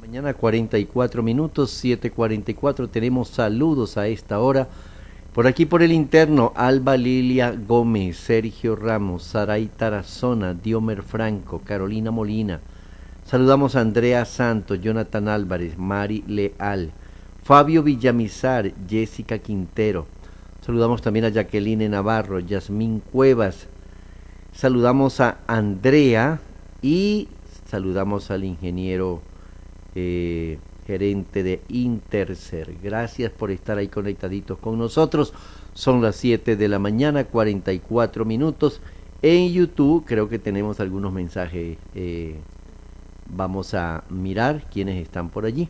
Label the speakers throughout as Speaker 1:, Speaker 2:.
Speaker 1: Mañana 44 minutos, 7:44. Tenemos saludos a esta hora. Por aquí por el interno, Alba Lilia Gómez, Sergio Ramos, Saray Tarazona, Diomer Franco, Carolina Molina. Saludamos a Andrea Santos, Jonathan Álvarez, Mari Leal, Fabio Villamizar, Jessica Quintero. Saludamos también a Jacqueline Navarro, Yasmín Cuevas. Saludamos a Andrea y saludamos al ingeniero gerente de Intercer. Gracias por estar ahí conectaditos con nosotros. Son las 7 de la mañana, 44 minutos. En YouTube creo que tenemos algunos mensajes. Vamos a mirar quiénes están por allí.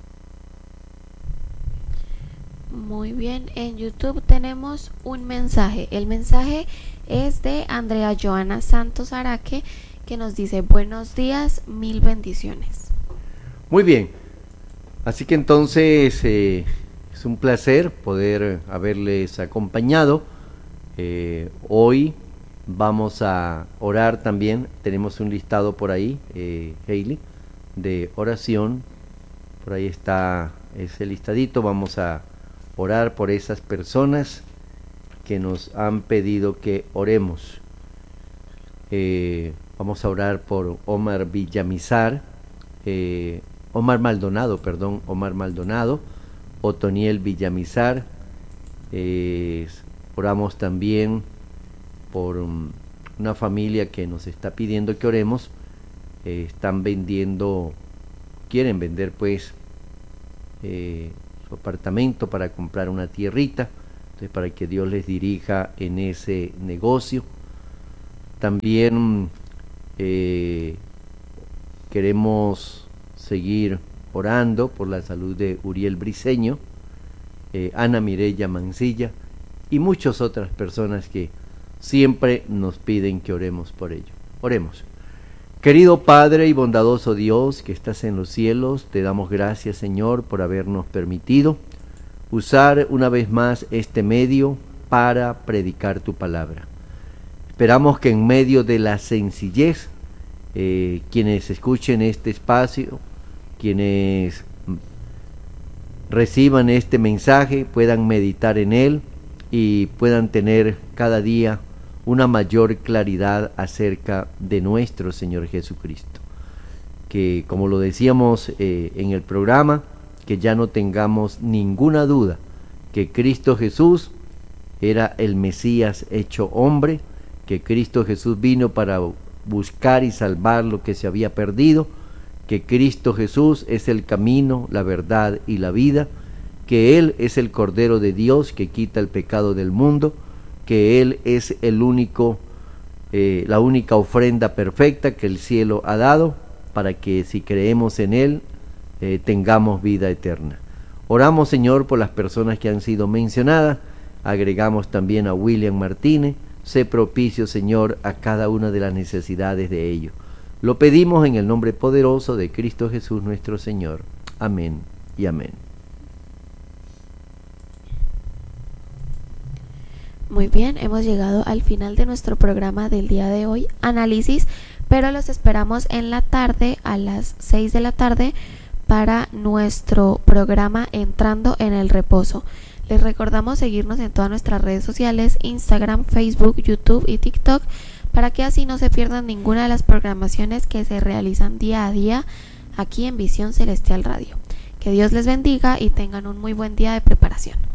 Speaker 2: Muy bien, en YouTube tenemos un mensaje. El mensaje es de Andrea Joana Santos Araque, que nos dice: buenos días, mil bendiciones.
Speaker 1: Muy bien, así que entonces es un placer poder haberles acompañado. Hoy vamos a orar también. Tenemos un listado por ahí, Hailey, de oración. Por ahí está ese listadito. Vamos a orar por esas personas que nos han pedido que oremos. Vamos a orar por Omar Villamizar, Omar Maldonado, Otoniel Villamizar. Oramos también por una familia que nos está pidiendo que oremos. Quieren vender pues su apartamento para comprar una tierrita, entonces para que Dios les dirija en ese negocio. También queremos seguir orando por la salud de Uriel Briceño, Ana Mireya Mancilla y muchas otras personas que siempre nos piden que oremos por ello. Oremos. Querido Padre y bondadoso Dios que estás en los cielos, te damos gracias, Señor, por habernos permitido usar una vez más este medio para predicar tu palabra. Esperamos que en medio de la sencillez, quienes escuchen este espacio, quienes reciban este mensaje, puedan meditar en él y puedan tener cada día una mayor claridad acerca de nuestro Señor Jesucristo. Que, como lo decíamos en el programa, que ya no tengamos ninguna duda que Cristo Jesús era el Mesías hecho hombre, que Cristo Jesús vino para buscar y salvar lo que se había perdido, que Cristo Jesús es el camino, la verdad y la vida, que Él es el Cordero de Dios que quita el pecado del mundo, que Él es la única ofrenda perfecta que el cielo ha dado, para que si creemos en Él, tengamos vida eterna. Oramos, Señor, por las personas que han sido mencionadas. Agregamos también a William Martínez. Sé propicio, Señor, a cada una de las necesidades de ellos. Lo pedimos en el nombre poderoso de Cristo Jesús nuestro Señor. Amén y amén.
Speaker 2: Muy bien, hemos llegado al final de nuestro programa del día de hoy, Análisis, pero los esperamos en la tarde a las 6 de la tarde para nuestro programa Entrando en el Reposo. Les recordamos seguirnos en todas nuestras redes sociales, Instagram, Facebook, YouTube y TikTok, para que así no se pierdan ninguna de las programaciones que se realizan día a día aquí en Visión Celestial Radio. Que Dios les bendiga y tengan un muy buen día de preparación.